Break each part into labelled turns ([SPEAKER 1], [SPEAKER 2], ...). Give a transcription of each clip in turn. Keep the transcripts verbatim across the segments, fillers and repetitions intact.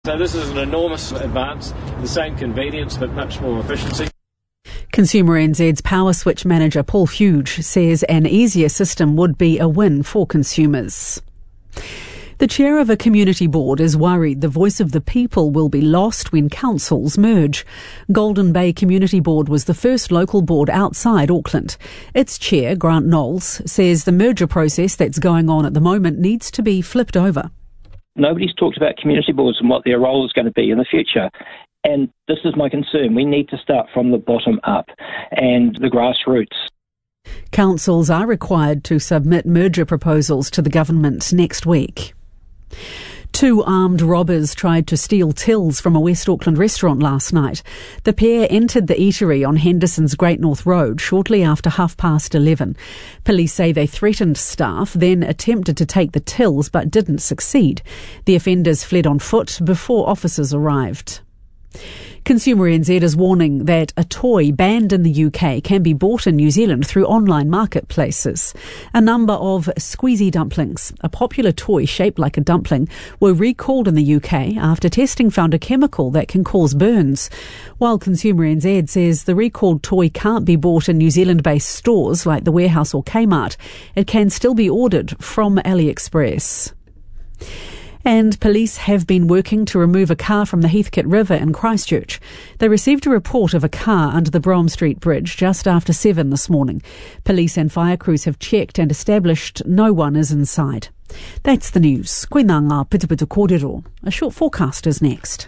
[SPEAKER 1] So this is an enormous advance, the same convenience but much more efficiency.
[SPEAKER 2] Consumer N Z's Power Switch manager Paul Huge says an easier system would be a win for consumers. The chair of a community board is worried the voice of the people will be lost when councils merge. Golden Bay Community Board was the first local board outside Auckland. Its chair, Grant Knowles, says the merger process that's going on at the moment needs to be flipped over.
[SPEAKER 3] Nobody's talked about community boards and what their role is going to be in the future. And this is my concern. We need to start from the bottom up and the grassroots.
[SPEAKER 2] Councils are required to submit merger proposals to the government next week. Two armed robbers tried to steal tills from a West Auckland restaurant last night. The pair entered the eatery on Henderson's Great North Road shortly after half past eleven. Police say they threatened staff, then attempted to take the tills but didn't succeed. The offenders fled on foot before officers arrived. Consumer N Z is warning that a toy banned in the U K can be bought in New Zealand through online marketplaces. A number of squeezy dumplings, a popular toy shaped like a dumpling, were recalled in the U K after testing found a chemical that can cause burns. While Consumer N Z says the recalled toy can't be bought in New Zealand-based stores like the Warehouse or Kmart, it can still be ordered from AliExpress. And police have been working to remove a car from the Heathcote River in Christchurch. They received a report of a car under the Brougham Street Bridge just after seven this morning. Police and fire crews have checked and established no one is inside. That's the news. Koe nā ngā pitupitu kōrero. A short forecast is next.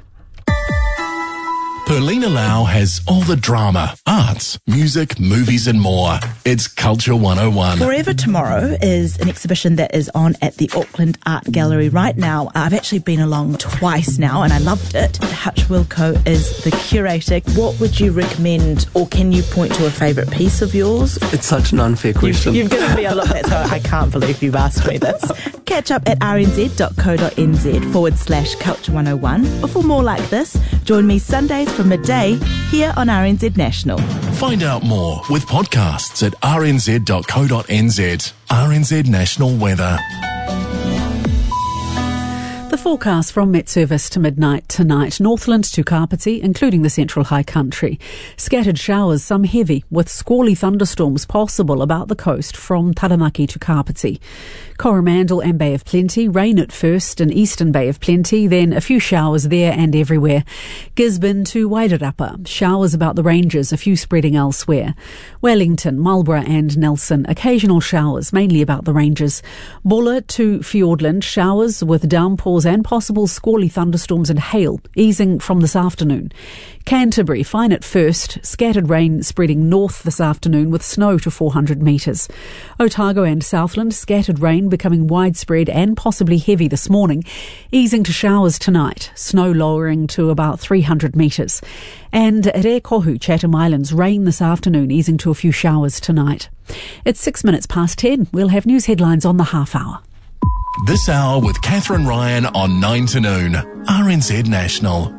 [SPEAKER 4] Perlina Lau has all the drama, arts, music, movies and more. It's Culture one oh one.
[SPEAKER 5] Forever Tomorrow is an exhibition that is on at the Auckland Art Gallery right now. I've actually been along twice now and I loved it. Hutch Wilco is the curator. What would you recommend, or can you point to a favourite piece of yours?
[SPEAKER 6] It's such an unfair question.
[SPEAKER 5] You've, you've given me a look at so I can't believe you've asked me this. Catch up at rnz.co.nz forward slash culture one oh one. Or for more like this, join me Sundays from midday here on R N Z National.
[SPEAKER 4] Find out more with podcasts at r n z dot co dot n z. R N Z National Weather.
[SPEAKER 2] The forecast from Met Service to midnight tonight. Northland to Kapiti, including the central high country. Scattered showers, some heavy, with squally thunderstorms possible about the coast from Taranaki to Kapiti. Coromandel and Bay of Plenty, rain at first in eastern Bay of Plenty, then a few showers there and everywhere. Gisborne to Wairarapa, showers about the ranges, a few spreading elsewhere. Wellington, Marlborough and Nelson, occasional showers, mainly about the ranges. Buller to Fiordland, showers with downpours and possible squally thunderstorms and hail, easing from this afternoon. Canterbury, fine at first, scattered rain spreading north this afternoon with snow to four hundred metres. Otago and Southland, scattered rain becoming widespread and possibly heavy this morning, easing to showers tonight, snow lowering to about three hundred metres. And Rekohu, Chatham Islands, rain this afternoon, easing to a few showers tonight. It's six minutes past ten. We'll have news headlines on the half hour.
[SPEAKER 4] This hour with Catherine Ryan on nine to noon. R N Z National.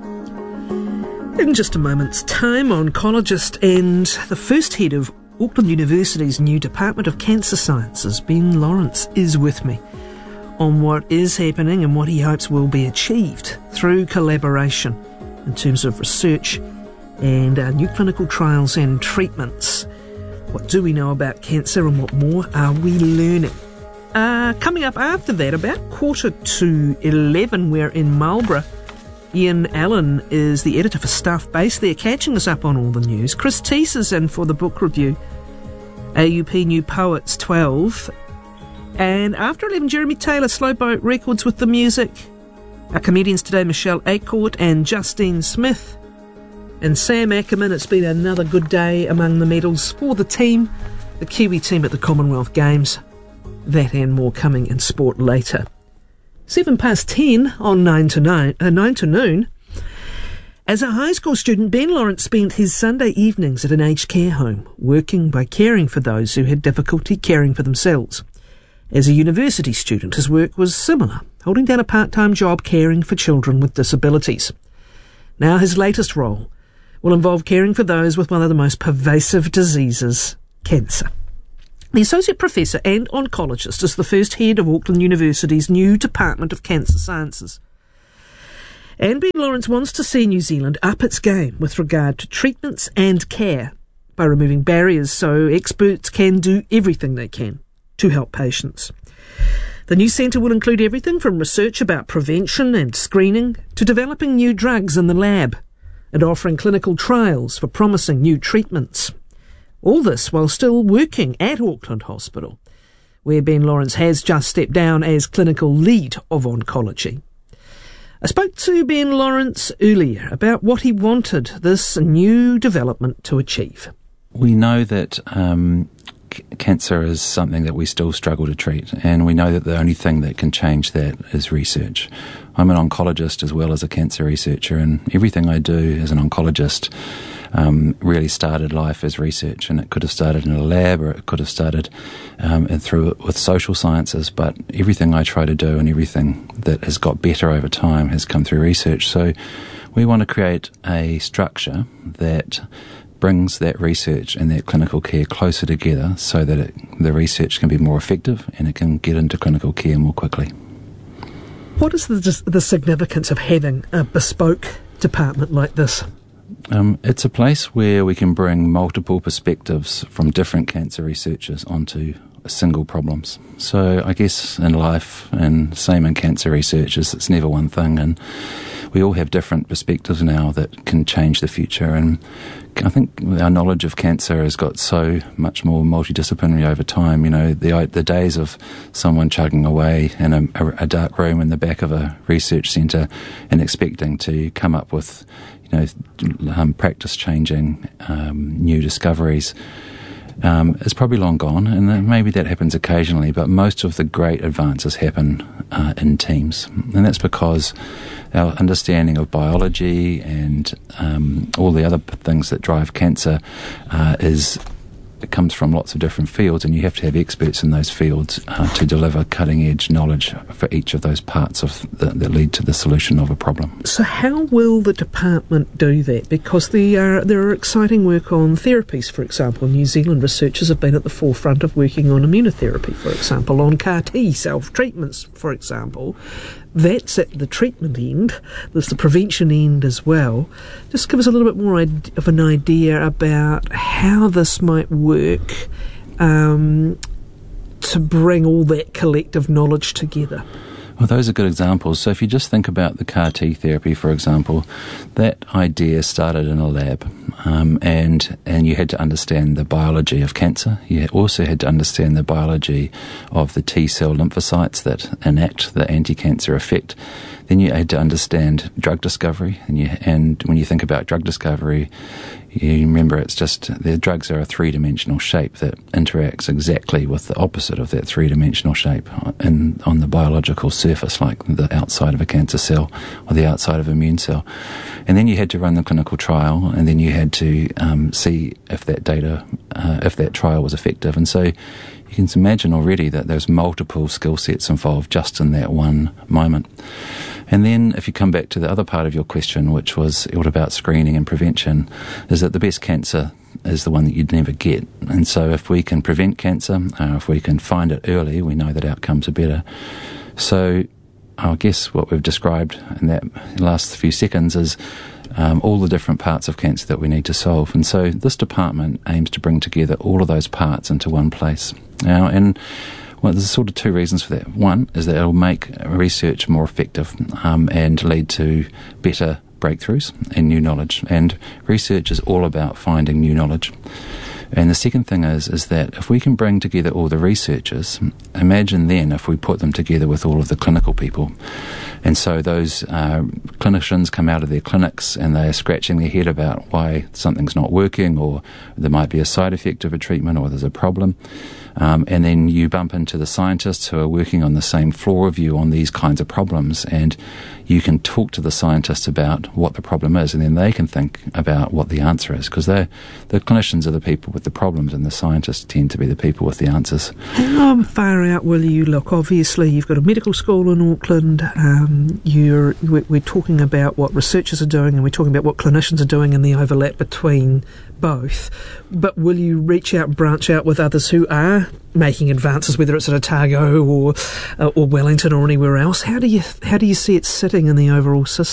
[SPEAKER 7] In just a moment's time, oncologist and the first head of Auckland University's new Department of Cancer Sciences, Ben Lawrence, is with me on what is happening and what he hopes will be achieved through collaboration in terms of research and uh, new clinical trials and treatments. What do we know about cancer and what more are we learning? Uh, coming up after that, about quarter to eleven, we're in Marlborough. Ian Allen is the editor for Stuff Base there, catching us up on all the news. Chris Teese is in for the book review. A U P New Poets twelve. And after eleven, Jeremy Taylor, Slowboat Records with the music. Our comedians today, Michelle Acortt and Justine Smith. And Sam Ackerman, it's been another good day among the medals for the team, the Kiwi team at the Commonwealth Games. That and more coming in sport later. Seven past ten on nine to nine, uh, nine to noon. As a high school student, Ben Lawrence spent his Sunday evenings at an aged care home, working by caring for those who had difficulty caring for themselves. As a university student, his work was similar, holding down a part-time job caring for children with disabilities. Now his latest role will involve caring for those with one of the most pervasive diseases, cancer. The Associate Professor and Oncologist is the first head of Auckland University's new Department of Cancer Sciences. And Ben Lawrence wants to see New Zealand up its game with regard to treatments and care by removing barriers so experts can do everything they can to help patients. The new centre will include everything from research about prevention and screening to developing new drugs in the lab and offering clinical trials for promising new treatments. All this while still working at Auckland Hospital, where Ben Lawrence has just stepped down as clinical lead of oncology. I spoke to Ben Lawrence earlier about what he wanted this new development to achieve.
[SPEAKER 6] We know that um, c- cancer is something that we still struggle to treat, and we know that the only thing that can change that is research. I'm an oncologist as well as a cancer researcher, and everything I do as an oncologist um, really started life as research, and it could have started in a lab or it could have started um, and through with social sciences, but everything I try to do and everything that has got better over time has come through research. So we want to create a structure that brings that research and that clinical care closer together so that it, the research can be more effective and it can get into clinical care more quickly.
[SPEAKER 7] What is the, the significance of having a bespoke department like this?
[SPEAKER 6] Um, it's a place where we can bring multiple perspectives from different cancer researchers onto single problems. So I guess in life, and same in cancer research, is it's never one thing, and we all have different perspectives now that can change the future. And I think our knowledge of cancer has got so much more multidisciplinary over time. You know, the the days of someone chugging away in a, a, a dark room in the back of a research centre and expecting to come up with, you know, um, practice-changing um, new discoveries um, is probably long gone, and that maybe that happens occasionally, but most of the great advances happen uh, in teams, and that's because our understanding of biology and um, all the other things that drive cancer uh, is it comes from lots of different fields, and you have to have experts in those fields uh, to deliver cutting-edge knowledge for each of those parts of the, that lead to the solution of a problem.
[SPEAKER 7] So how will the department do that? Because the, uh, there are exciting work on therapies, for example. New Zealand researchers have been at the forefront of working on immunotherapy, for example, on C A R T self-treatments, for example. That's at the treatment end. There's the prevention end as well. Just give us a little bit more of an idea about how this might work um, to bring all that collective knowledge together.
[SPEAKER 6] Well, those are good examples. So if you just think about the C A R T therapy, for example, that idea started in a lab, um, and and you had to understand the biology of cancer. You also had to understand the biology of the T-cell lymphocytes that enact the anti-cancer effect. Then you had to understand drug discovery, and you and when you think about drug discovery, you remember it's just the drugs are a three-dimensional shape that interacts exactly with the opposite of that three-dimensional shape in, on the biological surface, like the outside of a cancer cell or the outside of an immune cell. And then you had to run the clinical trial, and then you had to um, see if that data, uh, if that trial was effective. And so you can imagine already that there's multiple skill sets involved just in that one moment. And then if you come back to the other part of your question, which was all about screening and prevention, is that the best cancer is the one that you'd never get. And so if we can prevent cancer, uh, if we can find it early, we know that outcomes are better. So I guess what we've described in that last few seconds is um, all the different parts of cancer that we need to solve. And so this department aims to bring together all of those parts into one place. Now, and well, there's sort of two reasons for that. One is that it'll make research more effective um, and lead to better breakthroughs and new knowledge. And research is all about finding new knowledge. And the second thing is is that if we can bring together all the researchers, imagine then if we put them together with all of the clinical people. And so those uh, clinicians come out of their clinics and they're scratching their head about why something's not working, or there might be a side effect of a treatment, or there's a problem. Um, and then you bump into the scientists who are working on the same floor of you on these kinds of problems, and you can talk to the scientists about what the problem is, and then they can think about what the answer is, because the clinicians are the people with the problems and the scientists tend to be the people with the answers.
[SPEAKER 7] How far out will you look? Obviously you've got a medical school in Auckland, um, you're, we're talking about what researchers are doing and we're talking about what clinicians are doing and the overlap between both, but will you reach out and branch out with others who are making advances, whether it's at Otago or uh, or Wellington or anywhere else? How do you how do you see it sitting in the overall system?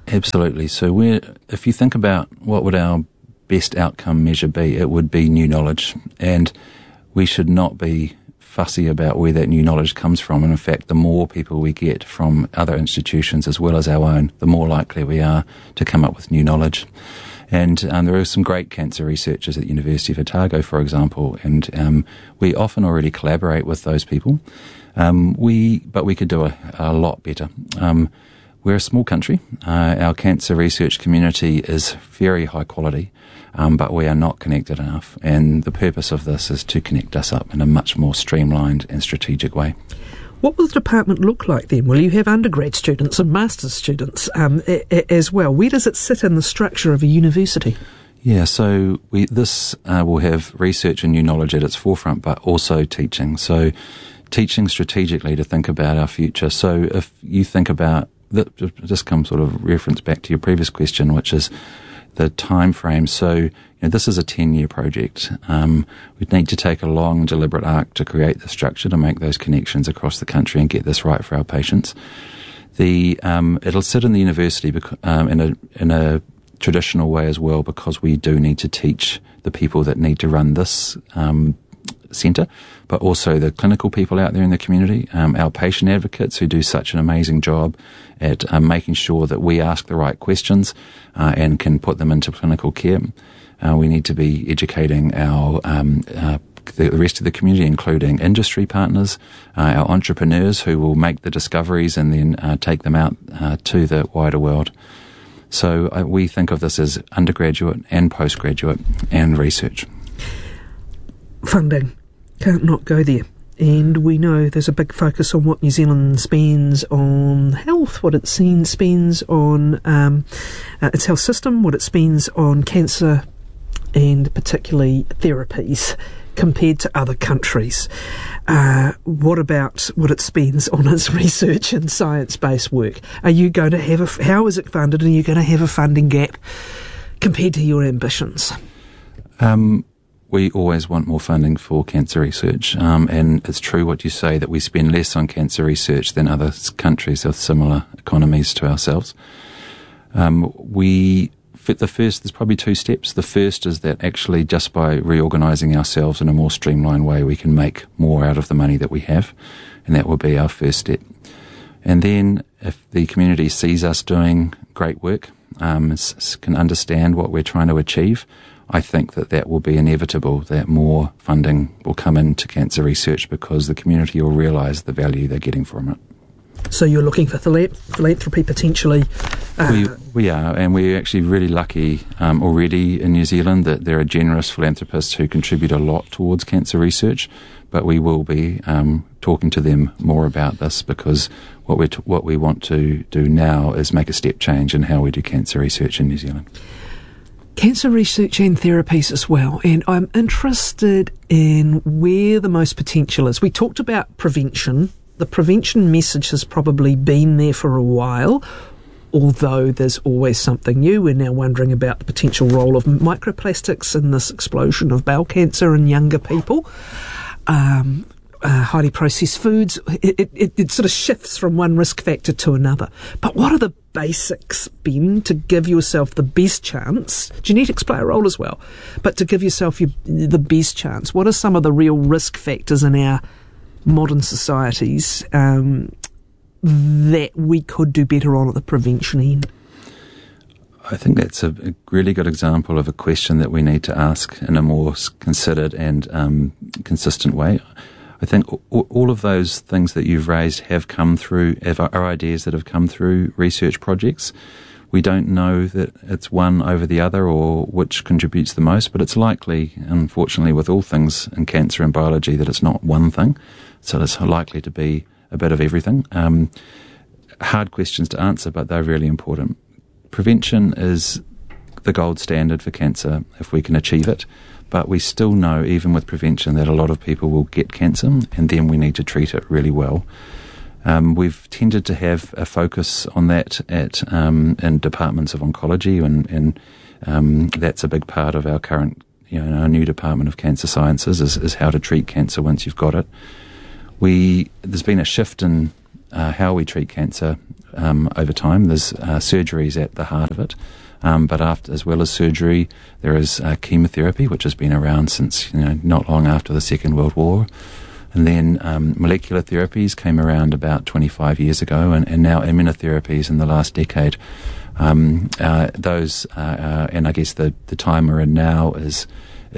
[SPEAKER 6] Absolutely. So we're, if you think about what would our best outcome measure be, it would be new knowledge. And we should not be fussy about where that new knowledge comes from. And in fact, the more people we get from other institutions as well as our own, the more likely we are to come up with new knowledge. And um, there are some great cancer researchers at the University of Otago, for example, and um, we often already collaborate with those people. Um, we, but we could do a, a lot better. Um, we're a small country. Uh, our cancer research community is very high quality, um, but we are not connected enough. And the purpose of this is to connect us up in a much more streamlined and strategic way.
[SPEAKER 7] What will the department look like then? Will you have undergrad students and master's students um, a, a, as well? Where does it sit in the structure of a university?
[SPEAKER 6] Yeah, so we, this uh, will have research and new knowledge at its forefront, but also teaching. So teaching strategically to think about our future. So if you think about, that, just come sort of reference back to your previous question, which is the time frame. So you know, this is a ten-year project. Um, we'd need to take a long, deliberate arc to create the structure to make those connections across the country and get this right for our patients. The um, it'll sit in the university bec- um, in a in a traditional way as well, because we do need to teach the people that need to run this um, centre, but also the clinical people out there in the community, um, our patient advocates who do such an amazing job at um, making sure that we ask the right questions uh, and can put them into clinical care. Uh, we need to be educating our um, uh, the rest of the community, including industry partners, uh, our entrepreneurs who will make the discoveries and then uh, take them out uh, to the wider world. So uh, we think of this as undergraduate and postgraduate and research.
[SPEAKER 7] Funding can't not go there. And we know there's a big focus on what New Zealand spends on health, what it spends on um, uh, its health system, what it spends on cancer and particularly therapies compared to other countries. Uh, what about what it spends on its research and science-based work? Are you going to have a, how is it funded? Are you going to have a funding gap compared to your ambitions?
[SPEAKER 6] Um, we always want more funding for cancer research, um, and it's true what you say that we spend less on cancer research than other countries with similar economies to ourselves. Um, we The first, there's probably two steps. The first is that actually just by reorganising ourselves in a more streamlined way, we can make more out of the money that we have, and that will be our first step. And then if the community sees us doing great work, um, can understand what we're trying to achieve, I think that that will be inevitable, that more funding will come into cancer research because the community will realise the value they're getting from it.
[SPEAKER 7] So you're looking for philanthropy potentially? Uh,
[SPEAKER 6] we, we are, and we're actually really lucky um, already in New Zealand that there are generous philanthropists who contribute a lot towards cancer research, but we will be um, talking to them more about this because what we t- what we want to do now is make a step change in how we do cancer research in New Zealand.
[SPEAKER 7] Cancer research and therapies as well, and I'm interested in where the most potential is. We talked about prevention. The prevention message has probably been there for a while, although there's always something new. We're now wondering about the potential role of microplastics in this explosion of bowel cancer in younger people. Um, uh, highly processed foods, it, it, it sort of shifts from one risk factor to another. But what are the basics, Ben, to give yourself the best chance? Genetics play a role as well, but to give yourself your, the best chance, what are some of the real risk factors in our modern societies um, that we could do better on at the prevention end?
[SPEAKER 6] I think that's a, a really good example of a question that we need to ask in a more considered and um, consistent way. I think all, all of those things that you've raised have come through, are ideas that have come through research projects. We don't know that it's one over the other or which contributes the most, but it's likely, unfortunately, with all things in cancer and biology, that it's not one thing. So it's likely to be a bit of everything. Um, hard questions to answer, but they're really important. Prevention is the gold standard for cancer if we can achieve it, but we still know, even with prevention, that a lot of people will get cancer, and then we need to treat it really well. Um, we've tended to have a focus on that at um, in departments of oncology, and, and um, that's a big part of our current, you know, our new Department of Cancer Sciences is, is how to treat cancer once you've got it. We there's been a shift in uh, how we treat cancer um, over time. There's uh, surgeries at the heart of it. Um, but after, as well as surgery, there is uh, chemotherapy, which has been around since, you know, not long after the Second World War. And then um, molecular therapies came around about twenty-five years ago, and, and now immunotherapies in the last decade. Um, uh, those, uh, uh, and I guess the, the time we're in now is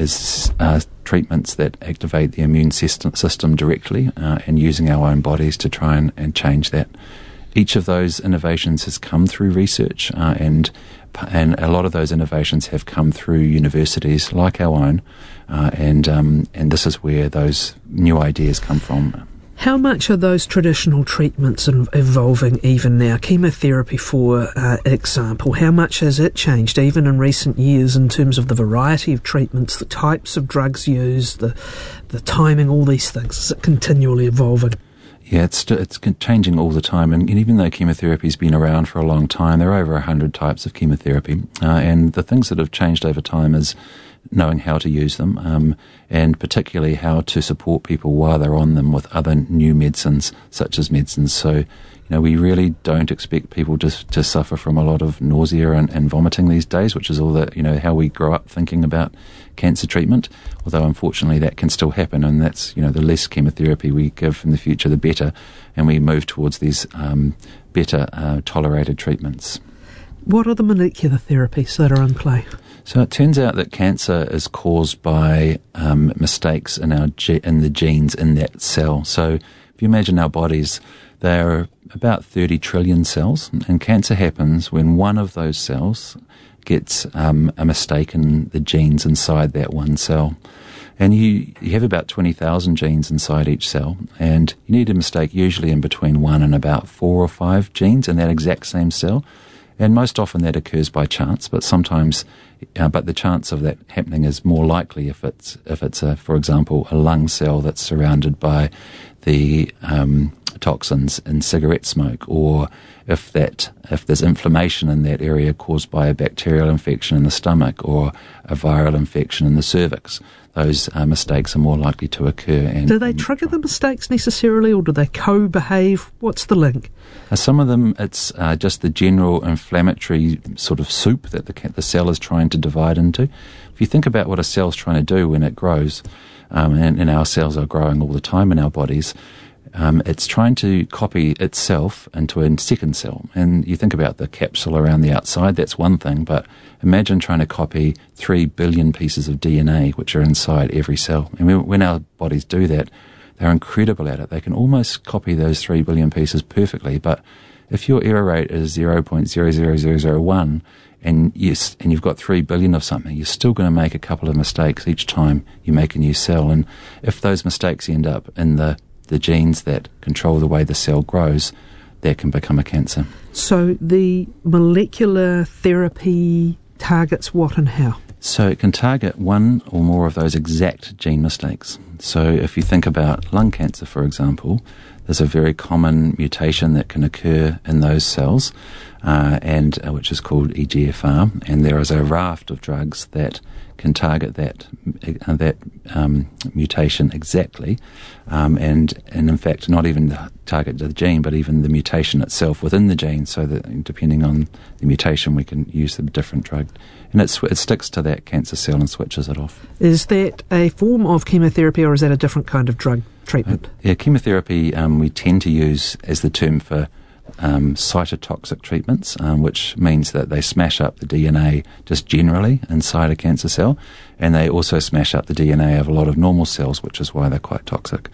[SPEAKER 6] is uh, treatments that activate the immune system, system directly uh, and using our own bodies to try and, and change that. Each of those innovations has come through research, uh, and and a lot of those innovations have come through universities like our own, uh, and um, and this is where those new ideas come from.
[SPEAKER 7] How much are those traditional treatments evolving even now? Chemotherapy, for uh, example, how much has it changed even in recent years in terms of the variety of treatments, the types of drugs used, the the timing, all these things? Is it continually evolving?
[SPEAKER 6] Yeah, it's it's changing all the time, and, and even though chemotherapy's been around for a long time, there are over a hundred types of chemotherapy, uh, and the things that have changed over time is knowing how to use them, um, and particularly how to support people while they're on them with other new medicines, such as medicines. So, you know, we really don't expect people to to suffer from a lot of nausea and, and vomiting these days, which is all that, you know, how we grow up thinking about cancer treatment. Although unfortunately that can still happen, and that's, you know, the less chemotherapy we give in the future, the better, and we move towards these um, better uh, tolerated treatments.
[SPEAKER 7] What are the molecular therapies that are in play?
[SPEAKER 6] So it turns out that cancer is caused by um, mistakes in our ge- in the genes in that cell. So if you imagine our bodies, they are about thirty trillion cells, and cancer happens when one of those cells gets um, a mistake in the genes inside that one cell. And you, you have about twenty thousand genes inside each cell, and you need a mistake usually in between one and about four or five genes in that exact same cell. And most often that occurs by chance, but sometimes, uh, but the chance of that happening is more likely if it's, if it's a, for example, a lung cell that's surrounded by the um, toxins in cigarette smoke, or if that, if there's inflammation in that area caused by a bacterial infection in the stomach or a viral infection in the cervix. Those uh, mistakes are more likely to occur. And
[SPEAKER 7] do they trigger the mistakes necessarily, or do they co-behave? What's the link?
[SPEAKER 6] Uh, some of them, it's uh, just the general inflammatory sort of soup that the, the cell is trying to divide into. If you think about what a cell's trying to do when it grows, um, and, and our cells are growing all the time in our bodies, Um, it's trying to copy itself into a second cell. And you think about the capsule around the outside, that's one thing, but imagine trying to copy three billion pieces of D N A which are inside every cell. And when our bodies do that, they're incredible at it. They can almost copy those three billion pieces perfectly, but if your error rate is zero point zero zero zero zero one and, you, and you've got three billion of something, you're still going to make a couple of mistakes each time you make a new cell. And if those mistakes end up in the the genes that control the way the cell grows, that can become a cancer.
[SPEAKER 7] So the molecular therapy targets what and how?
[SPEAKER 6] So it can target one or more of those exact gene mistakes. So if you think about lung cancer, for example, there's a very common mutation that can occur in those cells, uh, and uh, which is called E G F R, and there is a raft of drugs that can target that uh, that um, mutation exactly, um, and and in fact not even target the gene, but even the mutation itself within the gene. So that depending on the mutation, we can use the different drug, and it it sticks to that cancer cell and switches it off.
[SPEAKER 7] Is that a form of chemotherapy, or is that a different kind of drug treatment?
[SPEAKER 6] Uh, yeah, chemotherapy um, we tend to use as the term for Um, cytotoxic treatments, um, which means that they smash up the D N A just generally inside a cancer cell, and they also smash up the D N A of a lot of normal cells, which is why they're quite toxic.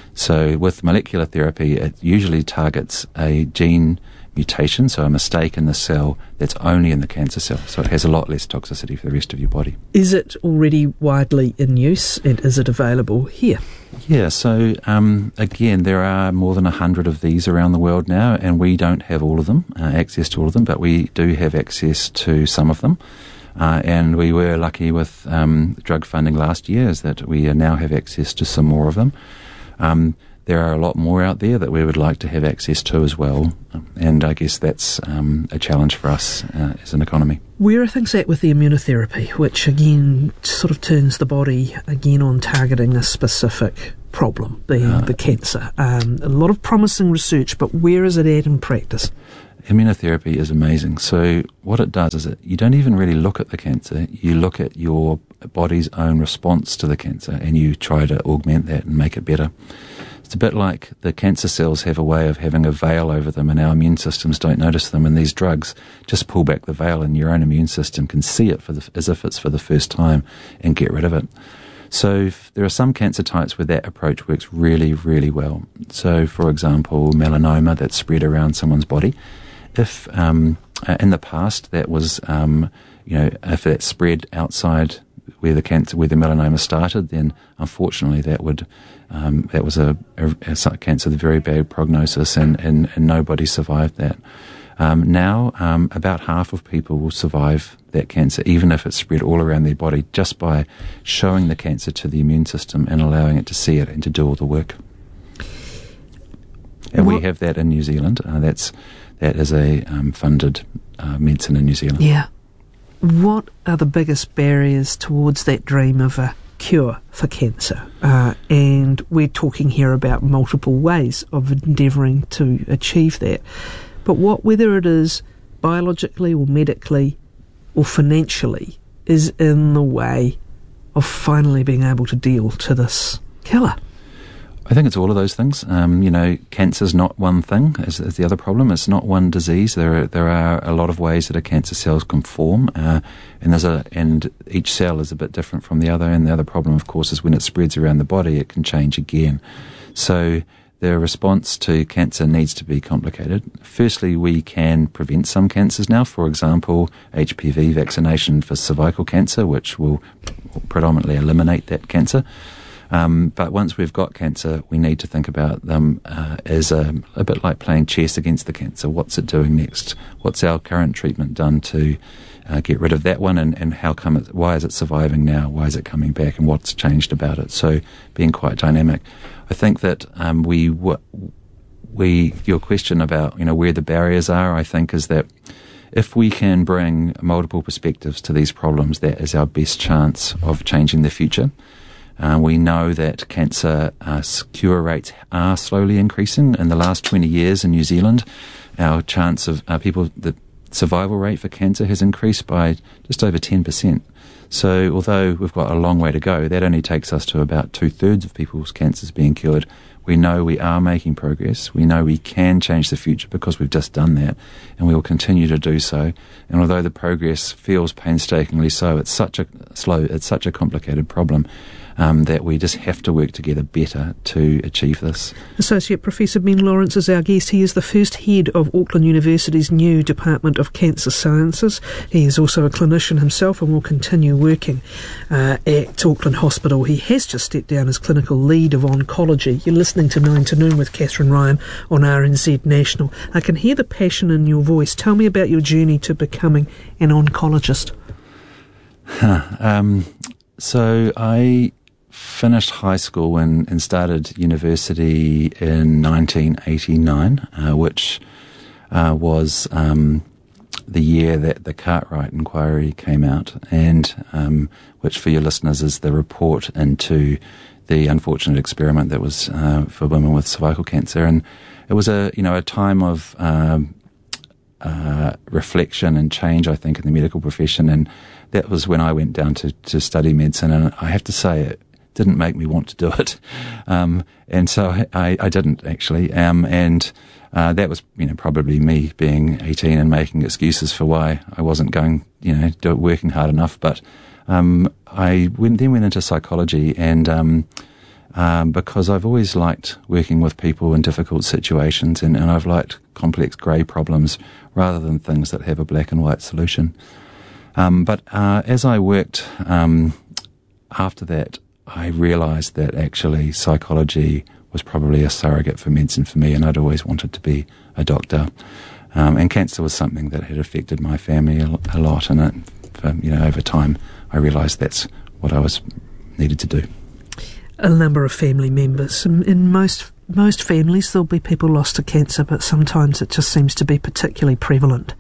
[SPEAKER 6] So with molecular therapy, it usually targets a gene mutation, so a mistake in the cell that's only in the cancer cell, so it has a lot less toxicity for the rest of your body.
[SPEAKER 7] Is it already widely in use, and is it available here?
[SPEAKER 6] Yeah, so um, again, there are more than a hundred of these around the world now, and we don't have all of them, uh, access to all of them, but we do have access to some of them. Uh, and we were lucky with um, drug funding last year, is that we now have access to some more of them. Um, there are a lot more out there that we would like to have access to as well, and I guess that's um, a challenge for us uh, as an economy.
[SPEAKER 7] Where are things at with the immunotherapy, which again sort of turns the body again on targeting a specific problem, being uh, the cancer? Um, a lot of promising research, but where is it at in practice?
[SPEAKER 6] immunotherapy is amazing. So what it does is that you don't even really look at the cancer, you look at your body's own response to the cancer and you try to augment that and make it better. It's a bit like the cancer cells have a way of having a veil over them and our immune systems don't notice them, and these drugs just pull back the veil and your own immune system can see it for the, as if it's for the first time and get rid of it. So there are some cancer types where that approach works really, really well. So, for example, melanoma that's spread around someone's body. If um, in the past that was, um, you know, if that spread outside where the cancer, where the melanoma started, then unfortunately that would, um, that was a, a, a cancer with a very bad prognosis, and, and, and nobody survived that. Um, now, um, about half of people will survive that cancer, even if it's spread all around their body, just by showing the cancer to the immune system and allowing it to see it and to do all the work. And what? We have that in New Zealand. Uh, that's that is a um, funded uh, medicine in New Zealand.
[SPEAKER 7] Yeah. What are the biggest barriers towards that dream of a cure for cancer? Uh, and we're talking here about multiple ways of endeavouring to achieve that. But what, whether it is biologically or medically or financially, is in the way of finally being able to deal to this killer?
[SPEAKER 6] I think it's all of those things. Um, you know, cancer's not one thing, is, is the other problem. It's not one disease. There are, there are a lot of ways that a cancer cells can form, uh, and there's a and each cell is a bit different from the other. And the other problem, of course, is when it spreads around the body, it can change again. So the response to cancer needs to be complicated. Firstly, we can prevent some cancers now. For example, H P V vaccination for cervical cancer, which will predominantly eliminate that cancer. Um, but once we've got cancer, we need to think about them uh, as a, a bit like playing chess against the cancer. What's it doing next? What's our current treatment done to uh, get rid of that one? And, and how come it, why is it surviving now? Why is it coming back? And what's changed about it? So being quite dynamic. I think that um, we we your question about you know where the barriers are, I think, is that if we can bring multiple perspectives to these problems, that is our best chance of changing the future. Uh, we know that cancer uh, cure rates are slowly increasing. In the last twenty years in New Zealand, our chance of uh, people, the survival rate for cancer has increased by just over ten percent. So although we've got a long way to go, that only takes us to about two-thirds of people's cancers being cured. We know we are making progress. We know we can change the future because we've just done that, and we will continue to do so. And although the progress feels painstakingly so, it's such a slow, it's such a complicated problem um, that we just have to work together better to achieve this.
[SPEAKER 7] Associate Professor Ben Lawrence is our guest. He is the first head of Auckland University's new Department of Cancer Sciences. He is also a clinician himself and will continue working uh, at Auckland Hospital. He has just stepped down as clinical lead of oncology. You're listening to Nine to Noon with Catherine Ryan on R N Z National. I can hear the passion in your voice. Tell me about your journey to becoming an oncologist.
[SPEAKER 6] Huh, um, so I finished high school and, and started university in nineteen eighty-nine, uh, which uh, was um, the year that the Cartwright inquiry came out, and um, which for your listeners is the report into the unfortunate experiment that was uh, for women with cervical cancer. And it was a you know a time of um, uh, reflection and change, I think, in the medical profession, and that was when I went down to, to study medicine. And I have to say, it didn't make me want to do it, um, and so I, I didn't actually. Um, and uh, that was you know probably me being eighteen and making excuses for why I wasn't going you know do it, working hard enough, but. Um, I went, then went into psychology, and um, um, because I've always liked working with people in difficult situations, and, and I've liked complex grey problems rather than things that have a black and white solution. Um, but uh, as I worked um, after that, I realised that actually psychology was probably a surrogate for medicine for me, and I'd always wanted to be a doctor. Um, and cancer was something that had affected my family a, a lot, and it, for, you know, over time, I realised that's what I was needed to do.
[SPEAKER 7] A number of family members. In most most families, there'll be people lost to cancer, but sometimes it just seems to be particularly prevalent.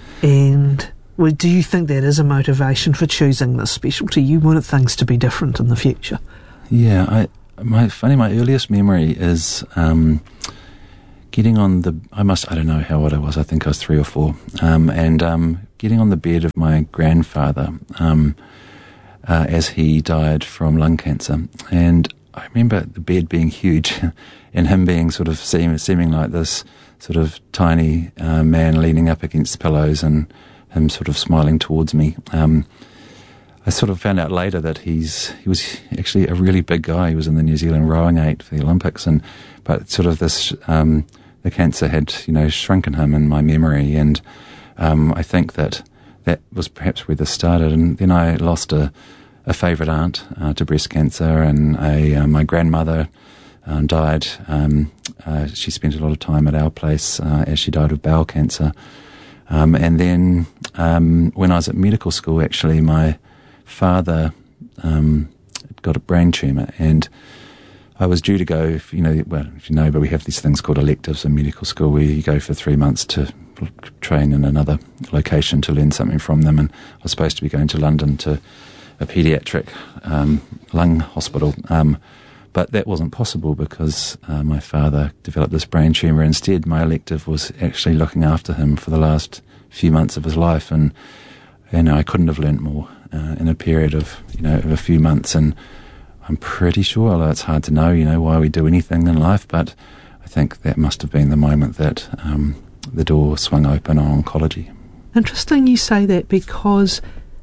[SPEAKER 7] And well, do you think that is a motivation for choosing this specialty? You wanted things to be different in the future.
[SPEAKER 6] Yeah, I my funny. My earliest memory is um, getting on the, I must, I don't know how old I was, I think I was three or four, um, and um, getting on the bed of my grandfather um, uh, as he died from lung cancer. And I remember the bed being huge and him being sort of seem, seeming like this sort of tiny uh, man leaning up against pillows and him sort of smiling towards me. Um, I sort of found out later that he's he was actually a really big guy. He was in the New Zealand rowing eight for the Olympics, and but sort of this um, the cancer had you know shrunken him in my memory, and um, I think that that was perhaps where this started. And then I lost a, a favourite aunt uh, to breast cancer, and a uh, my grandmother um, died. Um, uh, she spent a lot of time at our place uh, as she died of bowel cancer, um, and then um, when I was at medical school, actually my father um, got a brain tumour, and I was due to go, if, you know, well, if you know, but we have these things called electives in medical school where you go for three months to train in another location to learn something from them, and I was supposed to be going to London to a paediatric um, lung hospital, um, but that wasn't possible because uh, my father developed this brain tumour. Instead, my elective was actually looking after him for the last few months of his life, and you know, I couldn't have learnt more uh, in a period of, you know, of a few months. And I'm pretty sure, although it's hard to know, you know, why we do anything in life, but I think that must have been the moment that um, the door swung open on oncology.
[SPEAKER 7] Interesting you say that, because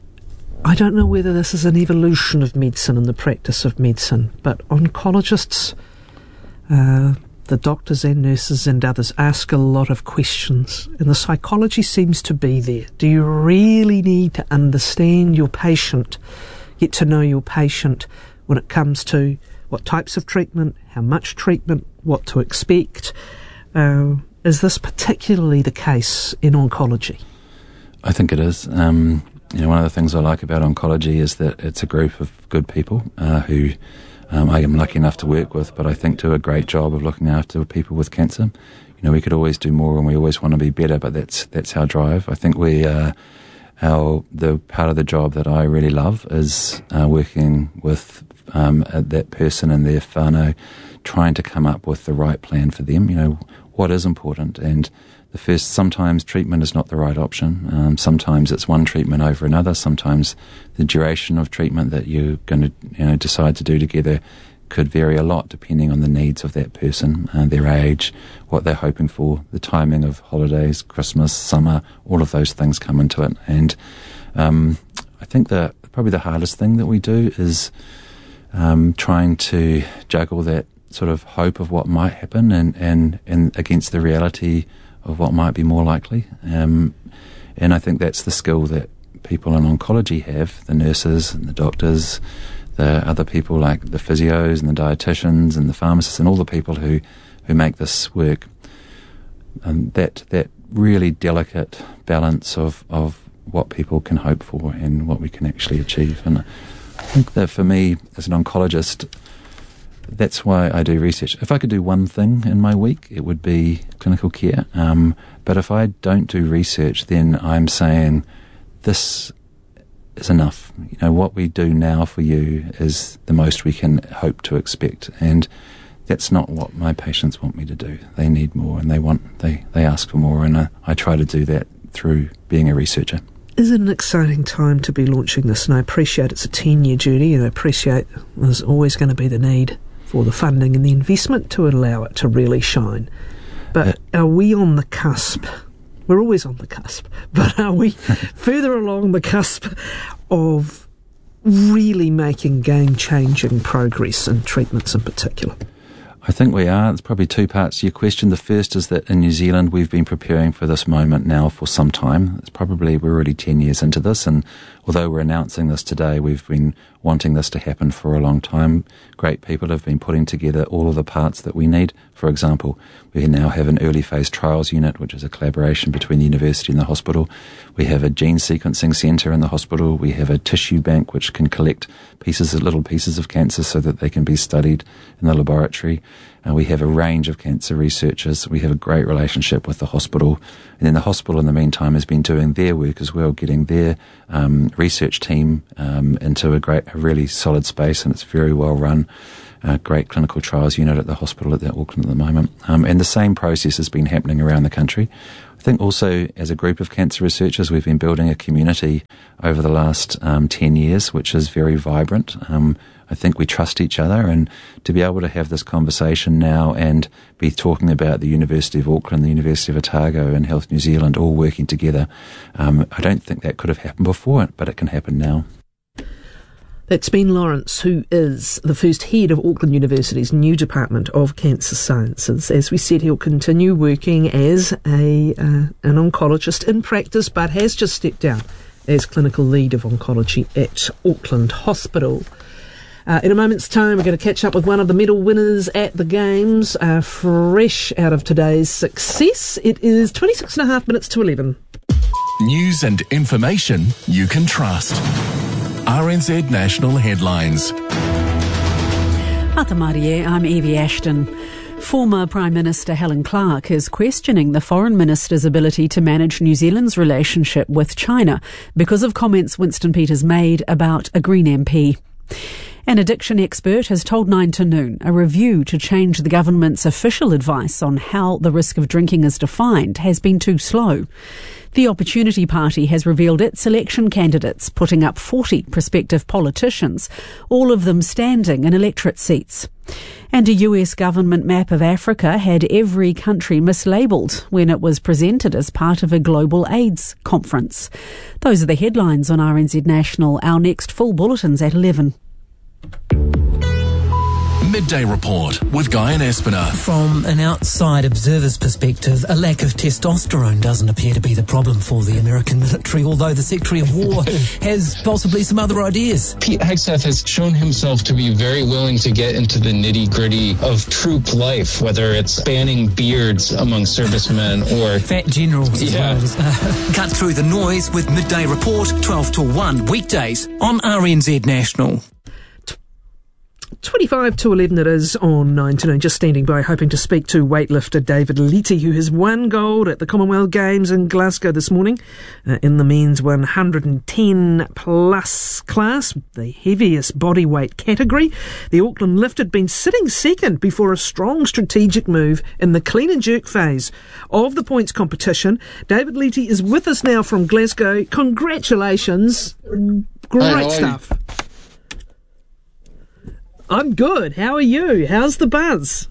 [SPEAKER 7] I don't know whether this is an evolution of medicine and the practice of medicine, but oncologists, uh, the doctors and nurses and others ask a lot of questions, and the psychology seems to be there. Do you really need to understand your patient, get to know your patient when it comes to what types of treatment, how much treatment, what to expect? Uh, is this particularly the case in oncology?
[SPEAKER 6] I think it is. Um, you know, one of the things I like about oncology is that it's a group of good people uh, who Um, I am lucky enough to work with, but I think do a great job of looking after people with cancer. You know, we could always do more and we always want to be better, but that's that's our drive. I think we, uh, our the part of the job that I really love is uh, working with um, that person and their whānau, trying to come up with the right plan for them. You know, what is important, and the first, sometimes treatment is not the right option. Um, sometimes it's one treatment over another. Sometimes the duration of treatment that you're going to you know, decide to do together could vary a lot depending on the needs of that person, uh, their age, what they're hoping for, the timing of holidays, Christmas, summer, all of those things come into it. And um, I think that probably the hardest thing that we do is um, trying to juggle that sort of hope of what might happen and, and, and against the reality of what might be more likely. Um, and I think that's the skill that people in oncology have, the nurses and the doctors, the other people like the physios and the dietitians and the pharmacists and all the people who, who make this work. And that that really delicate balance of, of what people can hope for and what we can actually achieve. And I think that for me, as an oncologist, that's why I do research. If I could do one thing in my week, it would be clinical care. Um, but if I don't do research, then I'm saying this is enough. You know, what we do now for you is the most we can hope to expect. And that's not what my patients want me to do. They need more, and they want they, they ask for more, and I, I try to do that through being a researcher.
[SPEAKER 7] Is it an exciting time to be launching this? And I appreciate it's a ten-year journey, and I appreciate there's always going to be the need for the funding and the investment to allow it to really shine. But uh, are we on the cusp? We're always on the cusp, but are we further along the cusp of really making game-changing progress in treatments in particular?
[SPEAKER 6] I think we are. There's probably two parts to your question. The first is that in New Zealand we've been preparing for this moment now for some time. It's probably, we're already ten years into this, and although we're announcing this today, we've been wanting this to happen for a long time. Great people have been putting together all of the parts that we need. For example, we now have an early phase trials unit, which is a collaboration between the university and the hospital. We have a gene sequencing centre in the hospital. We have a tissue bank which can collect pieces of little pieces of cancer so that they can be studied in the laboratory. Uh, we have a range of cancer researchers. We have a great relationship with the hospital. And then the hospital, in the meantime, has been doing their work as well, getting their um, research team um, into a great a really solid space, and it's very well run. Uh, great clinical trials unit at the hospital at the Auckland at the moment. Um, and the same process has been happening around the country. I think also as a group of cancer researchers, we've been building a community over the last um, ten years, which is very vibrant. Um, I think we trust each other, and to be able to have this conversation now and be talking about the University of Auckland, the University of Otago and Health New Zealand all working together, um, I don't think that could have happened before, but it can happen now.
[SPEAKER 7] That's Ben Lawrence, who is the first head of Auckland University's new Department of Cancer Sciences. As we said, he'll continue working as a uh, an oncologist in practice, but has just stepped down as clinical lead of oncology at Auckland Hospital. Uh, in a moment's time, we're going to catch up with one of the medal winners at the Games, uh, fresh out of today's success. It is twenty-six and a half minutes to eleven.
[SPEAKER 4] News and information you can trust. R N Z National Headlines.
[SPEAKER 2] Ata Marie, I'm Evie Ashton. Former Prime Minister Helen Clark is questioning the Foreign Minister's ability to manage New Zealand's relationship with China because of comments Winston Peters made about a Green M P. An addiction expert has told Nine to Noon a review to change the government's official advice on how the risk of drinking is defined has been too slow. The Opportunity Party has revealed its election candidates, putting up forty prospective politicians, all of them standing in electorate seats. And a U S government map of Africa had every country mislabelled when it was presented as part of a global AIDS conference. Those are the headlines on R N Z National. Our next full bulletin's at eleven.
[SPEAKER 4] Midday Report with Guy and Espiner.
[SPEAKER 8] From an outside observer's perspective, a lack of testosterone doesn't appear to be the problem for the American military, although the Secretary of War has possibly some other ideas.
[SPEAKER 9] Pete Hegseth has shown himself to be very willing to get into the nitty-gritty of troop life, whether it's spanning beards among servicemen or
[SPEAKER 8] fat generals as
[SPEAKER 9] yeah.
[SPEAKER 8] well as Cut through the noise with Midday Report, twelve to one, weekdays on R N Z National.
[SPEAKER 7] twenty-five to eleven it is on nine to noon. Just standing by, hoping to speak to weightlifter David Leety, who has won gold at the Commonwealth Games in Glasgow this morning uh, in the men's one hundred ten plus class, the heaviest bodyweight category. The Auckland lift had been sitting second before a strong strategic move in the clean and jerk phase of the points competition. David Leety is with us now from Glasgow. Congratulations. Great stuff. I'm good. How are you? How's the buzz?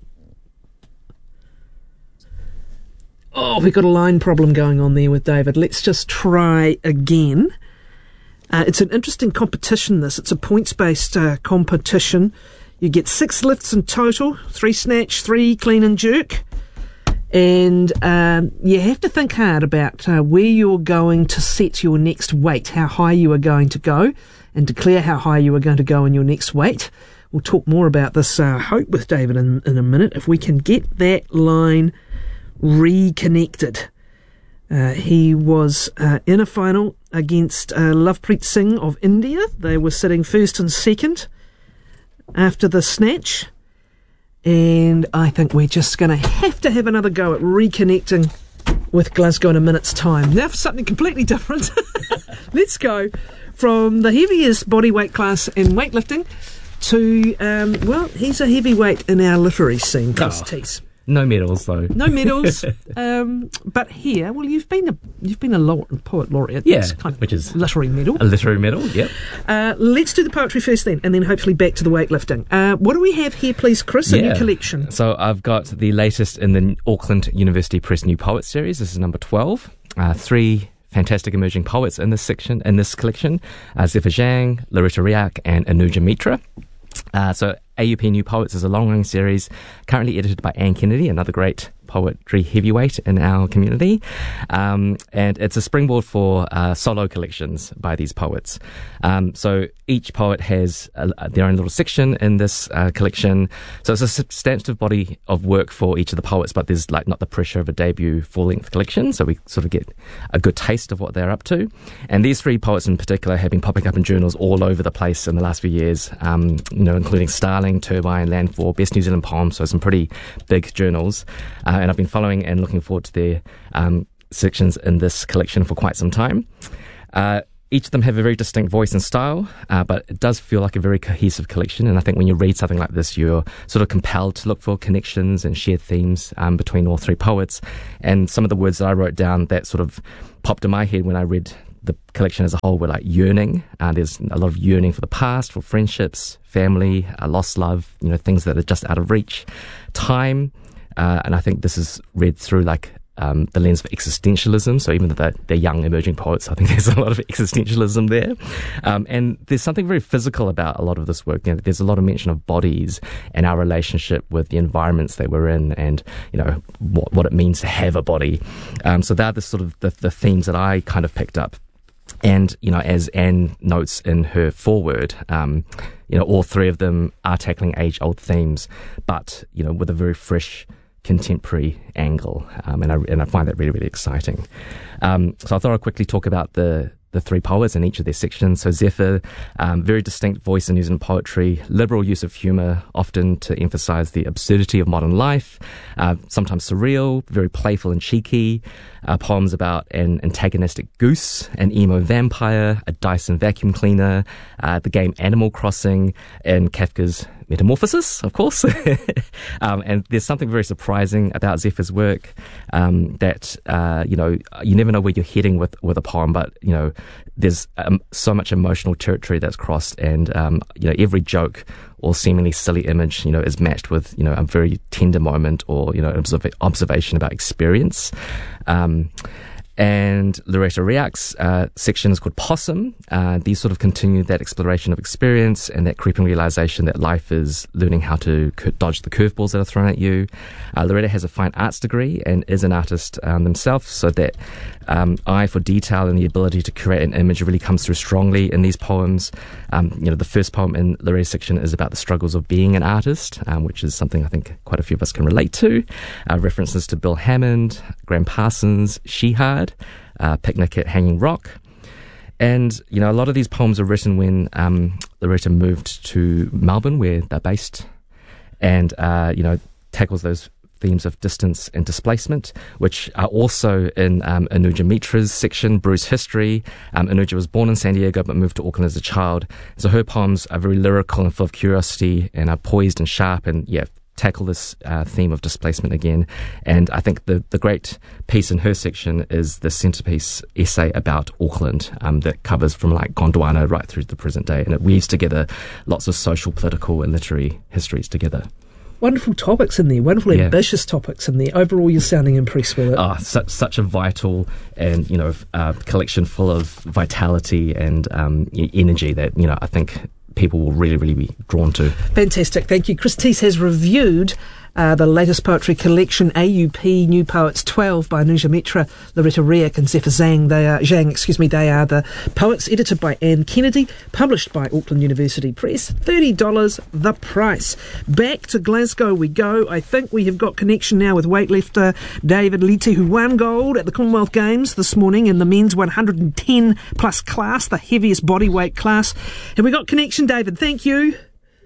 [SPEAKER 7] Oh, we've got a line problem going on there with David. Let's just try again. Uh, it's an interesting competition, this. It's a points-based uh, competition. You get six lifts in total, three snatch, three clean and jerk. And um, you have to think hard about uh, where you're going to set your next weight, how high you are going to go, and declare how high you are going to go in your next weight. We'll talk more about this, uh, hope, with David in, in a minute. If we can get that line reconnected. Uh, he was uh, in a final against uh, Lovepreet Singh of India. They were sitting first and second after the snatch. And I think we're just going to have to have another go at reconnecting with Glasgow in a minute's time. Now for something completely different. Let's go from the heaviest bodyweight class in weightlifting to, um, well, he's a heavyweight in our literary scene, Chris
[SPEAKER 10] oh,
[SPEAKER 7] Teese.
[SPEAKER 10] No medals, though.
[SPEAKER 7] No medals. um, but here, well, you've been a you've been a law, poet laureate.
[SPEAKER 10] Yeah,
[SPEAKER 7] That's kind of
[SPEAKER 10] which is
[SPEAKER 7] literary medal.
[SPEAKER 10] A literary medal, yep.
[SPEAKER 7] Uh, let's do the poetry first then, and then hopefully back to the weightlifting. Uh, what do we have here, please, Chris, in
[SPEAKER 10] yeah.
[SPEAKER 7] your collection?
[SPEAKER 10] So I've got the latest in the Auckland University Press New Poets series. This is number twelve. Uh, three fantastic emerging poets in this section, in this collection. Uh, Zephyr Zhang, Loretta Riak, and Anuja Mitra. Uh, so A U P New Poets is a long-running series currently edited by Anne Kennedy, another great poetry heavyweight in our community. Um, and it's a springboard for uh, solo collections by these poets. Um, so each poet has a, their own little section in this uh, collection. So it's a substantive body of work for each of the poets, but there's like not the pressure of a debut full-length collection. So we sort of get a good taste of what they're up to. And these three poets in particular have been popping up in journals all over the place in the last few years, um, you know, including Starling, Turbine, Landfor, Best New Zealand Poem, so some pretty big journals. Uh, and I've been following and looking forward to their um, sections in this collection for quite some time. Uh, each of them have a very distinct voice and style, uh, but it does feel like a very cohesive collection. And I think when you read something like this, you're sort of compelled to look for connections and shared themes um, between all three poets. And some of the words that I wrote down that sort of popped in my head when I read the collection as a whole were like yearning. Uh, there's a lot of yearning for the past, for friendships, family, uh, lost love, you know, things that are just out of reach. Time, uh, and I think this is read through like Um, the lens of existentialism. So even though they're, they're young emerging poets, I think there's a lot of existentialism there. Um, and there's something very physical about a lot of this work. You know, there's a lot of mention of bodies and our relationship with the environments that we're in, and you know what what it means to have a body. Um, so they're the sort of the, the themes that I kind of picked up. And you know, as Anne notes in her foreword, um, you know, all three of them are tackling age-old themes, but you know, with a very fresh, contemporary angle, um, and I and I find that really really exciting. Um, so I thought I'd quickly talk about the the three poets in each of their sections. So Zephyr, um, very distinct voice in New Zealand poetry, liberal use of humour, often to emphasise the absurdity of modern life, uh, sometimes surreal, very playful and cheeky. Uh, poems about an antagonistic goose, an emo vampire, a Dyson vacuum cleaner, uh, the game Animal Crossing, and Kafka's Metamorphosis, of course. um, and there's something very surprising about Zephyr's work, um, that, uh, you know, you never know where you're heading with, with a poem, but, you know, there's um, so much emotional territory that's crossed, and, um, you know, every joke or seemingly silly image, you know, is matched with, you know, a very tender moment or, you know, an observa- observation about experience. Um, and Loretta Riak's uh, section is called Possum. Uh, these sort of continue that exploration of experience and that creeping realization that life is learning how to c- dodge the curveballs that are thrown at you. Uh, Loretta has a fine arts degree and is an artist um, themselves, so that um, eye for detail and the ability to create an image really comes through strongly in these poems. Um, you know, the first poem in Loretta's section is about the struggles of being an artist, um, which is something I think quite a few of us can relate to. Uh, references to Bill Hammond, Graham Parsons, Shehad, uh, Picnic at Hanging Rock. And, you know, a lot of these poems are written when um, Loretta moved to Melbourne, where they're based, and, uh, you know, tackles those themes of distance and displacement, which are also in um, Anuja Mitra's section, Bruce History. Um, Anuja was born in San Diego but moved to Auckland as a child. So her poems are very lyrical and full of curiosity and are poised and sharp, and, yeah, tackle this uh, theme of displacement again. And I think the, the great piece in her section is the centrepiece essay about Auckland, um, that covers from like Gondwana right through to the present day, and it weaves together lots of social, political and literary histories together.
[SPEAKER 7] Wonderful topics in there, wonderful
[SPEAKER 10] Yeah.
[SPEAKER 7] ambitious topics in there. Overall, you're sounding impressed with it.
[SPEAKER 10] Ah, such, such a vital and, you know, uh, collection full of vitality and um, e- energy that, you know, I think people will really, really be drawn to.
[SPEAKER 7] Fantastic, thank you. Chris Teese has reviewed uh, the latest poetry collection, A U P New Poets twelve by Anuja Mitra, Loretta Riak and Zephyr Zhang. They are, Zhang, excuse me, they are the poets, edited by Anne Kennedy, published by Auckland University Press. thirty dollars the price. Back to Glasgow we go. I think we have got connection now with weightlifter David Liti, who won gold at the Commonwealth Games this morning in the men's one hundred ten plus class, the heaviest bodyweight class. Have we got connection, David? Thank you.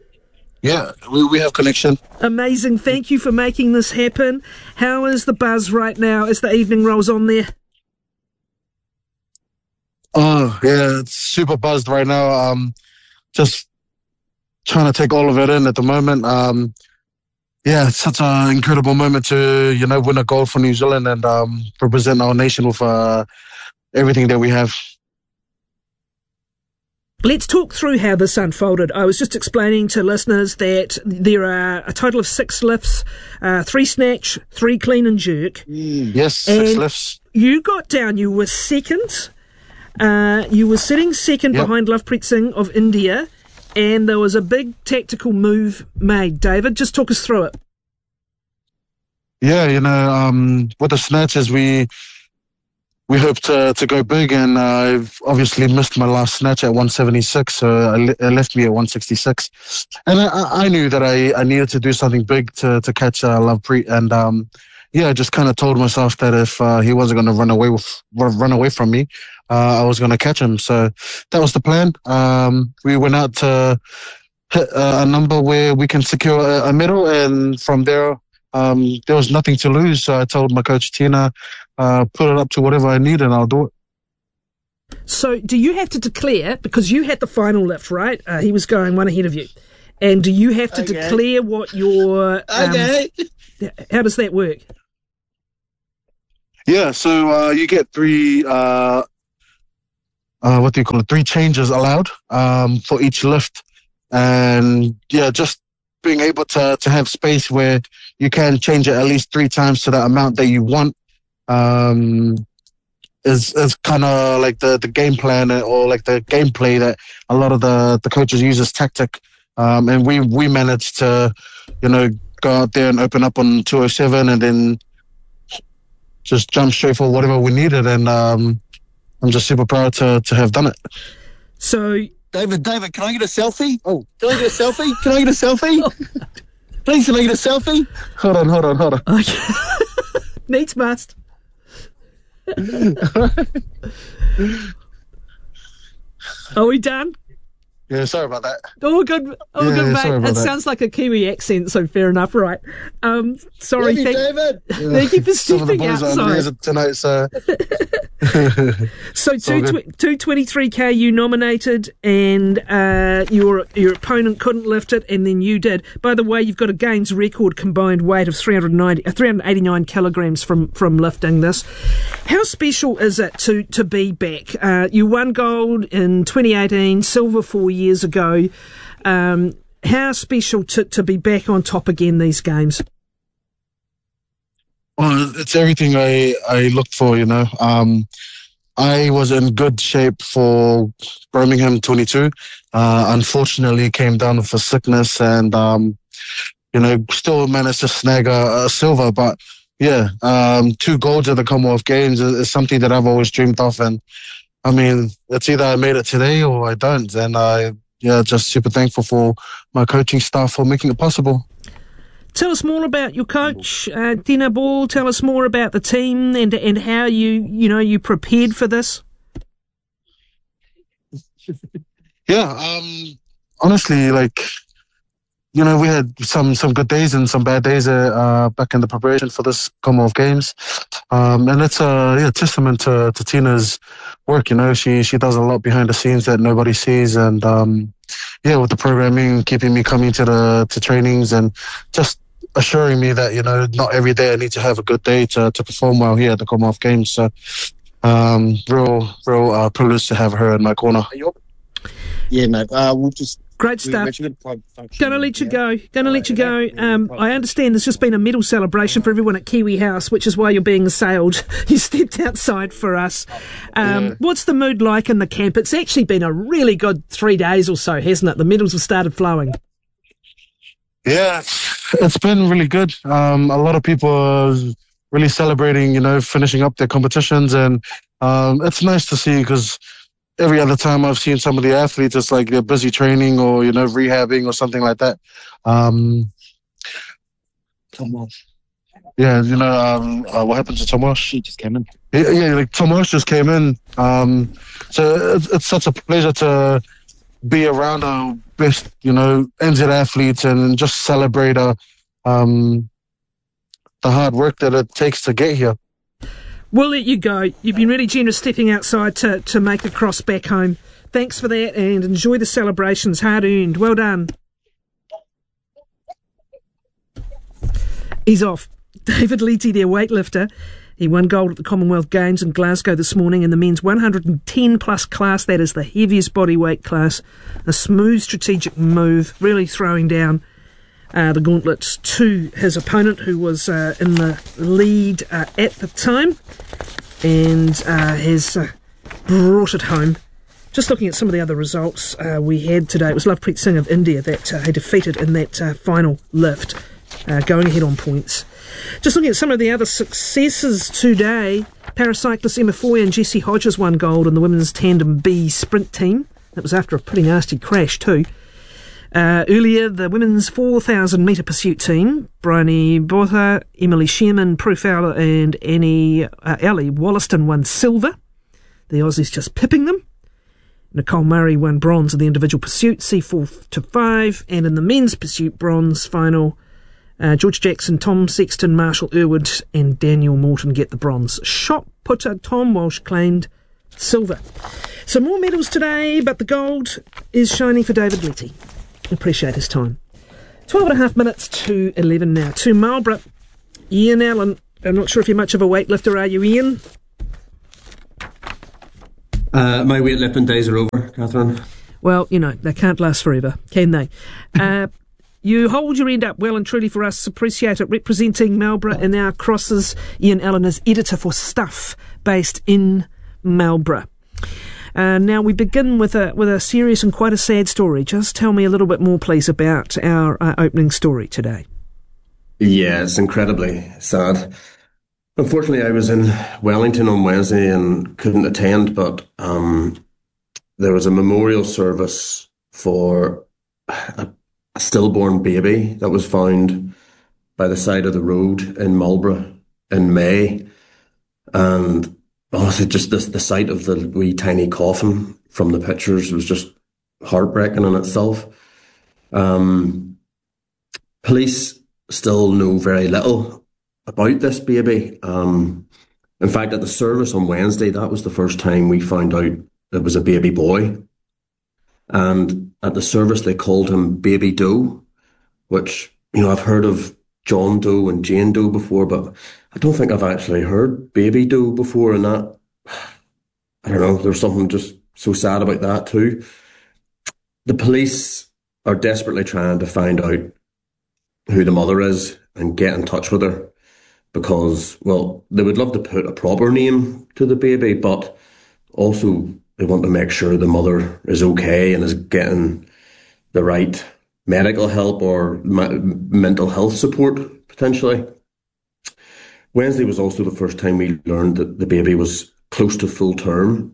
[SPEAKER 11] Yeah, we, we have connection.
[SPEAKER 7] Amazing. Thank you for making this happen. How is the buzz right now as the evening rolls on there?
[SPEAKER 11] Oh, yeah, it's super buzzed right now. Um, just trying to take all of it in at the moment. Um, yeah, it's such an incredible moment to, you know, win a gold for New Zealand and um, represent our nation with uh, everything that we have.
[SPEAKER 7] Let's talk through how this unfolded. I was just explaining to listeners that there are a total of six lifts, uh, three snatch, three clean and jerk.
[SPEAKER 11] Mm, yes, six
[SPEAKER 7] and
[SPEAKER 11] lifts.
[SPEAKER 7] You got down, you were second. Uh, you were sitting second
[SPEAKER 11] Yep.
[SPEAKER 7] behind Lovepreet Singh of India, and there was a big tactical move made. David, just talk us through it.
[SPEAKER 11] Yeah, you know, um, with the snatches, we we hope to to go big, and uh, I've obviously missed my last snatch at one seventy-six, so it left me at one sixty-six. And I, I knew that I, I needed to do something big to to catch uh, Lovepreet, and um, yeah, I just kind of told myself that if uh, he wasn't going to run away with run away from me, uh, I was going to catch him. So that was the plan. Um, we went out to hit a number where we can secure a, a medal, and from there. Um, there was nothing to lose, so I told my coach Tina, uh, put it up to whatever I need and I'll do it.
[SPEAKER 7] So do you have to declare, because you had the final lift, right? Uh, he was going one ahead of you. And do you have to
[SPEAKER 11] Okay.
[SPEAKER 7] declare what your... Um,
[SPEAKER 11] Okay.
[SPEAKER 7] How does that work?
[SPEAKER 11] Yeah, so uh, you get three, uh, uh, what do you call it, three changes allowed um, for each lift. And yeah, just being able to, to have space where you can change it at least three times to the amount that you want um, is is kind of like the, the game plan or like the gameplay that a lot of the, the coaches use as tactic. Um, and we, we managed to, you know, go out there and open up on two oh seven and then just jump straight for whatever we needed. And um, I'm just super proud to, to have done it.
[SPEAKER 7] So,
[SPEAKER 11] David, David, can I get a selfie? Oh, can I get a selfie? Can I get a selfie? Please, can I get a selfie? Hold on, hold on, hold on.
[SPEAKER 7] Okay. Needs must. Are we done?
[SPEAKER 11] Yeah, sorry about that.
[SPEAKER 7] Oh, good. Oh,
[SPEAKER 11] Yeah,
[SPEAKER 7] good,
[SPEAKER 11] sorry
[SPEAKER 7] mate.
[SPEAKER 11] about
[SPEAKER 7] It
[SPEAKER 11] that.
[SPEAKER 7] sounds like a Kiwi accent, so fair enough, right? Um, sorry,
[SPEAKER 11] Love you,
[SPEAKER 7] thank,
[SPEAKER 11] David.
[SPEAKER 7] thank you for
[SPEAKER 11] Some of the
[SPEAKER 7] stepping
[SPEAKER 11] boys are on
[SPEAKER 7] outside.
[SPEAKER 11] there tonight, so...
[SPEAKER 7] So
[SPEAKER 11] It's all
[SPEAKER 7] two
[SPEAKER 11] good.
[SPEAKER 7] two twenty three k you nominated, and uh, your your opponent couldn't lift it, and then you did. By the way, you've got a games record combined weight of three hundred ninety, uh, three hundred eighty-nine kilograms from from lifting this. How special is it to to be back? Uh, you won gold in twenty eighteen, silver four years ago. Um, how special to to be back on top again these games?
[SPEAKER 11] Well, it's everything I, I looked for, you know. Um, I was in good shape for Birmingham twenty-two. Uh, unfortunately, came down with a sickness and, um, you know, still managed to snag a, a silver. But, yeah, um, two golds at the Commonwealth Games is, is something that I've always dreamed of. And, I mean, it's either I made it today or I don't. And I, yeah, just super thankful for my coaching staff for making it possible.
[SPEAKER 7] Tell us more about your coach, uh, Dina Ball. Tell us more about the team and and how you you know you prepared for this.
[SPEAKER 11] Yeah, um, honestly, like, you know, we had some, some good days and some bad days uh, uh, back in the preparation for this Commonwealth Games. Um, and it's a yeah, testament to, to Tina's work, you know. She she does a lot behind the scenes that nobody sees. And, um, yeah, with the programming, keeping me coming to the to trainings and just assuring me that, you know, not every day I need to have a good day to, to perform well here at the Commonwealth Games. So, um, real, real uh, privilege to have her in my corner.
[SPEAKER 12] Yeah, mate. Uh, we'll just
[SPEAKER 7] Great
[SPEAKER 12] we-
[SPEAKER 7] stuff.
[SPEAKER 12] we're gonna plug function,
[SPEAKER 7] Going to let you
[SPEAKER 12] yeah.
[SPEAKER 7] go. Going to let you go. Um, I understand there's just been a medal celebration for everyone at Kiwi House, which is why you're being assailed. You stepped outside for us. Um,
[SPEAKER 11] Yeah.
[SPEAKER 7] What's the mood like in the camp? It's actually been a really good three days or so, hasn't it? The medals have started flowing.
[SPEAKER 11] Yeah, it's, it's been really good. Um, a lot of people are really celebrating, you know, finishing up their competitions. And um, it's nice to see because every other time I've seen some of the athletes, it's like they're busy training or, you know, rehabbing or something like that. Um,
[SPEAKER 12] Come on.
[SPEAKER 11] yeah, you know, um, uh, what happened to Tomas?
[SPEAKER 12] She just came in.
[SPEAKER 11] Yeah, yeah, like Tomas just came in. Um, so it's, it's such a pleasure to be around our best, you know, N Z athletes and just celebrate uh, um, the hard work that it takes to get here.
[SPEAKER 7] We'll let you go. You've been really generous stepping outside to, to make the cross back home. Thanks for that and enjoy the celebrations. Hard earned. Well done. He's off. David Leedsy, their weightlifter. He won gold at the Commonwealth Games in Glasgow this morning in the men's one hundred ten plus class. That is the heaviest bodyweight class. A smooth strategic move, really throwing down uh, the gauntlets to his opponent, who was uh, in the lead uh, at the time, and uh, has uh, brought it home. Just looking at some of the other results uh, we had today, it was Lovepreet Singh of India that uh, he defeated in that uh, final lift, uh, going ahead on points. Just looking at some of the other successes today, paracyclist Emma Foy and Jessie Hodges won gold in the women's tandem B sprint team. That was after a pretty nasty crash too. Uh, earlier, the women's four thousand metre pursuit team, Bryony Botha, Emily Sherman, Prue Fowler and Annie uh, Ellie Wollaston won silver. The Aussies just pipping them. Nicole Murray won bronze in the individual pursuit, C four to five, and in the men's pursuit bronze final, Uh, George Jackson, Tom Sexton, Marshall Irwood and Daniel Morton get the bronze. Shot putter Tom Walsh claimed silver. Some more medals today, but the gold is shining for David Letty. Appreciate his time. Twelve and a half minutes to eleven now. To Marlborough, Ian Allen. I'm not sure if you're much of a weightlifter, are you, Ian?
[SPEAKER 13] Uh, my weightlifting days are over, Catherine.
[SPEAKER 7] Well, you know, they can't last forever, can they? uh, you hold your end up well and truly for us. Appreciate it. Representing Marlborough in our crosses, Ian Allen is editor for Stuff, based in Marlborough. Uh, now we begin with a with a serious and quite a sad story. Just tell me a little bit more, please, about our uh, opening story today.
[SPEAKER 13] Yeah, it's incredibly sad. Unfortunately, I was in Wellington on Wednesday and couldn't attend, but um, there was a memorial service for a, a stillborn baby that was found by the side of the road in Marlborough in May. And honestly, just this, the sight of the wee tiny coffin from the pictures was just heartbreaking in itself. Um, police still know very little about this baby. Um, in fact, at the service on Wednesday, that was the first time we found out it was a baby boy. And at the service, they called him Baby Doe, which, you know, I've heard of John Doe and Jane Doe before, but I don't think I've actually heard Baby Doe before. And that, I don't know, there's something just so sad about that too. The police are desperately trying to find out who the mother is and get in touch with her, because, well, they would love to put a proper name to the baby, but also they want to make sure the mother is okay and is getting the right medical help or ma- mental health support, potentially. Wednesday was also the first time we learned that the baby was close to full term,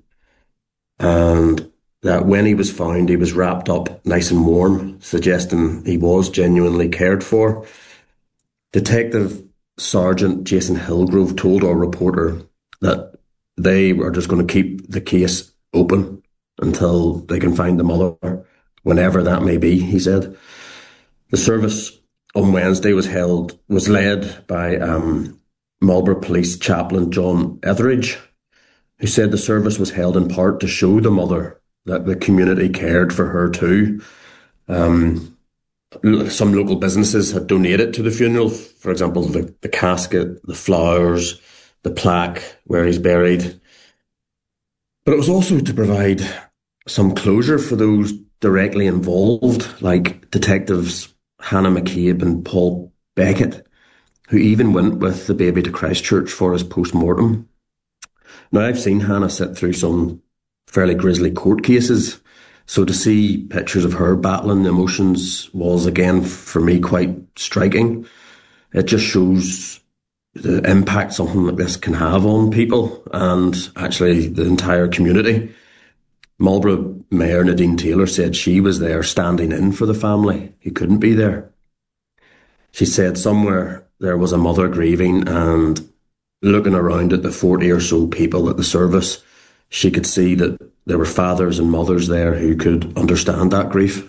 [SPEAKER 13] and that when he was found, he was wrapped up nice and warm, suggesting he was genuinely cared for. Detective Sergeant Jason Hillgrove told our reporter that they are just going to keep the case open until they can find the mother, whenever that may be, he said. The service on Wednesday was held, was led by um, Marlborough Police Chaplain John Etheridge, who said the service was held in part to show the mother that the community cared for her too. Um, some local businesses had donated to the funeral, for example, the, the casket, the flowers, the plaque where he's buried. But it was also to provide some closure for those directly involved, like detectives Hannah McCabe and Paul Beckett, who even went with the baby to Christchurch for his post-mortem. Now, I've seen Hannah sit through some fairly grisly court cases, so to see pictures of her battling the emotions was, again, for me, quite striking. It just shows the impact something like this can have on people and actually the entire community. Marlborough Mayor Nadine Taylor said she was there standing in for the family who couldn't be there. She said somewhere there was a mother grieving, and looking around at the forty or so people at the service, she could see that there were fathers and mothers there who could understand that grief.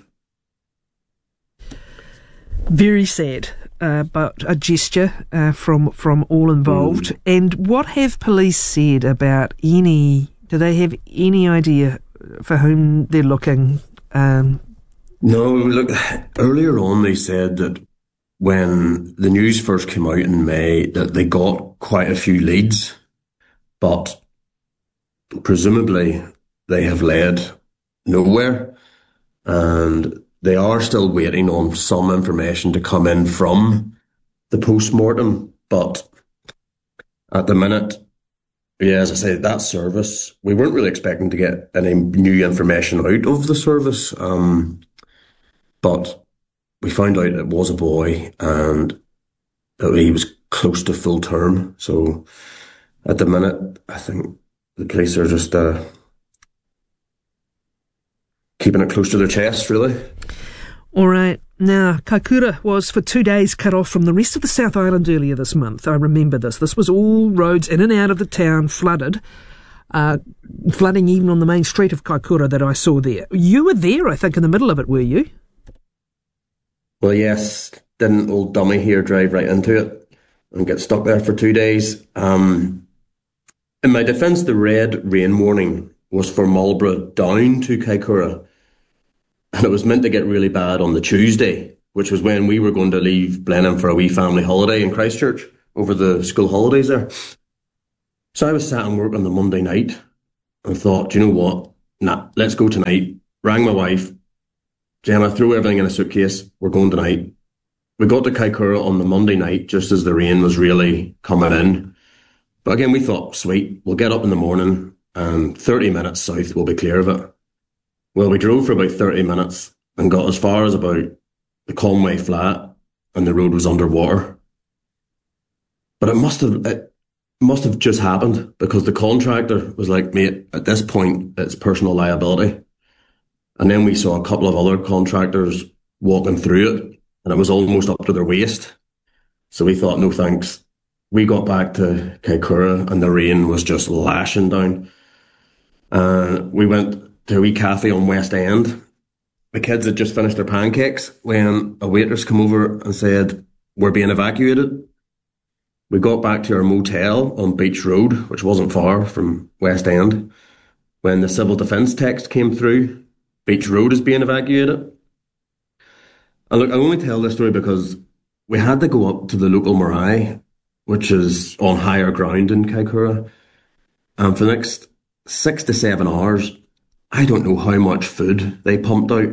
[SPEAKER 7] Very sad, uh, but a gesture uh, from from all involved. Mm. And what have police said about any... Do they have any idea for whom they're looking? Um,
[SPEAKER 13] no, look, earlier on they said that when the news first came out in May that they got quite a few leads, but presumably they have led nowhere, and they are still waiting on some information to come in from the post-mortem. But at the minute, yeah, as I say, that service, we weren't really expecting to get any new information out of the service, um, but we found out it was a boy and that he was close to full term. So at the minute, I think the police are just uh, keeping it close to their chest, really.
[SPEAKER 7] All right. Now, Kaikoura was for two days cut off from the rest of the South Island earlier this month. I remember this. This was all roads in and out of the town flooded, uh, flooding even on the main street of Kaikoura that I saw there. You were there, I think, in the middle of it, were you?
[SPEAKER 13] Well, yes. Didn't old dummy here drive right into it and get stuck there for two days? Um, In my defence, the red rain warning was for Marlborough down to Kaikoura, and it was meant to get really bad on the Tuesday, which was when we were going to leave Blenheim for a wee family holiday in Christchurch over the school holidays there. So I was sat and work on the Monday night and thought, do you know what? Nah, let's go tonight. Rang my wife. Gemma, threw everything in a suitcase. We're going tonight. We got to Kaikoura on the Monday night just as the rain was really coming in. But again, we thought, sweet, we'll get up in the morning and thirty minutes south we'll be clear of it. Well, we drove for about thirty minutes and got as far as about the Conway Flat and the road was underwater. But it must have it must have just happened because the contractor was like, mate, at this point, it's personal liability. And then we saw a couple of other contractors walking through it and it was almost up to their waist. So we thought, no thanks. We got back to Kaikoura and the rain was just lashing down. Uh, we went to a wee cafe on West End. The kids had just finished their pancakes when a waitress came over and said, we're being evacuated. We got back to our motel on Beach Road, which wasn't far from West End, when the civil defence text came through, Beach Road is being evacuated. And look, I only tell this story because we had to go up to the local marae, which is on higher ground in Kaikoura. And for the next six to seven hours, I don't know how much food they pumped out.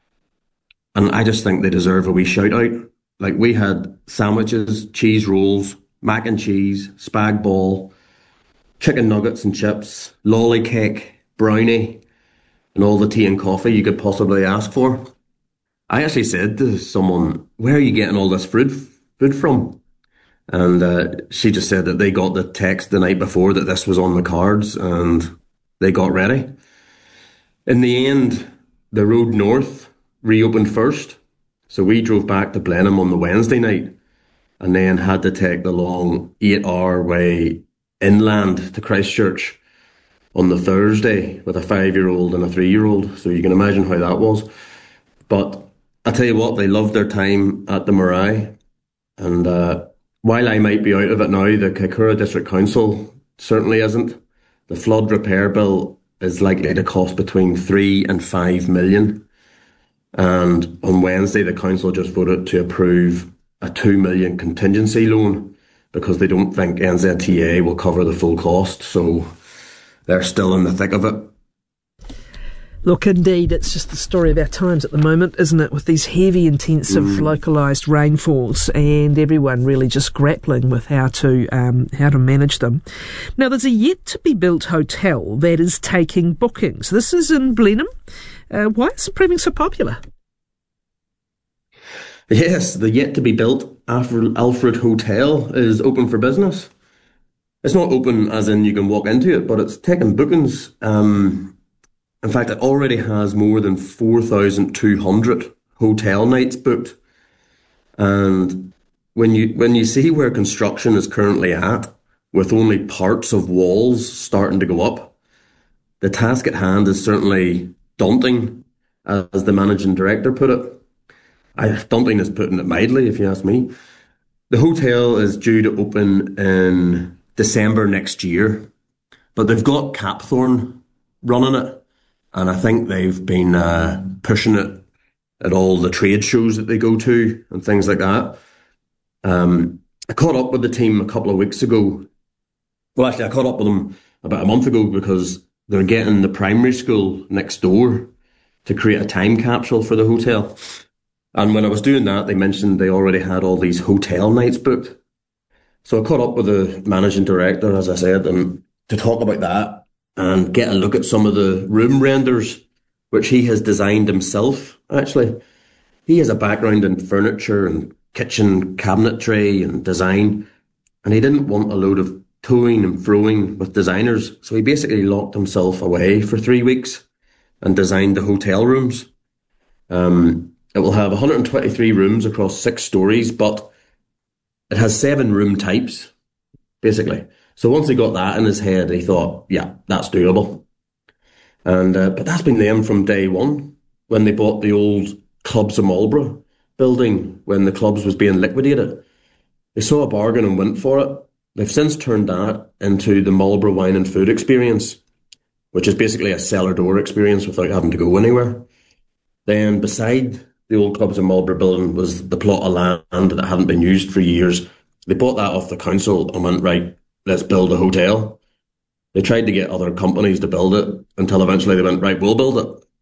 [SPEAKER 13] And I just think they deserve a wee shout out. Like, we had sandwiches, cheese rolls, mac and cheese, spag ball, chicken nuggets and chips, lolly cake, brownie, and all the tea and coffee you could possibly ask for. I actually said to someone, where are you getting all this food, food from? And uh, she just said that they got the text the night before that this was on the cards and they got ready. In the end, the road north reopened first. So we drove back to Blenheim on the Wednesday night and then had to take the long eight-hour way inland to Christchurch on the Thursday with a five-year-old and a three-year-old. So you can imagine how that was. But I tell you what, they loved their time at the marae. And uh, while I might be out of it now, the Kaikoura District Council certainly isn't. The flood repair bill is likely to cost between three and five million. And on Wednesday, the council just voted to approve a two million contingency loan because they don't think N Z T A will cover the full cost. So they're still in the thick of it.
[SPEAKER 7] Look, indeed, it's just the story of our times at the moment, isn't it? With these heavy, intensive, mm. localised rainfalls, and everyone really just grappling with how to um, how to manage them. Now, there's a yet-to-be-built hotel that is taking bookings. This is in Blenheim. Uh, why is it proving so popular?
[SPEAKER 13] Yes, the yet-to-be-built Alfred Hotel is open for business. It's not open as in you can walk into it, but it's taking bookings. Um... In fact, it already has more than four thousand two hundred hotel nights booked. And when you when you see where construction is currently at, with only parts of walls starting to go up, the task at hand is certainly daunting, as the managing director put it. I, daunting is putting it mildly, if you ask me. The hotel is due to open in December next year, but they've got Capthorne running it. And I think they've been uh, pushing it at all the trade shows that they go to and things like that. Um, I caught up with the team a couple of weeks ago. Well, actually, I caught up with them about a month ago because they're getting the primary school next door to create a time capsule for the hotel. And when I was doing that, they mentioned they already had all these hotel nights booked. So I caught up with the managing director, as I said, and to talk about that. And get a look at some of the room renders, which he has designed himself, actually. He has a background in furniture and kitchen cabinetry and design, and he didn't want a load of toing and froing with designers, so he basically locked himself away for three weeks and designed the hotel rooms. Um, it will have one hundred twenty-three rooms across six stories, but it has seven room types, basically. So once he got that in his head, he thought, yeah, that's doable. And uh, but that's been them from day one, when they bought the old Clubs of Marlborough building, when the Clubs was being liquidated. They saw a bargain and went for it. They've since turned that into the Marlborough Wine and Food Experience, which is basically a cellar door experience without having to go anywhere. Then beside the old Clubs of Marlborough building was the plot of land that hadn't been used for years. They bought that off the council and went, right, let's build a hotel. They tried to get other companies to build it until eventually they went, right, we'll build it.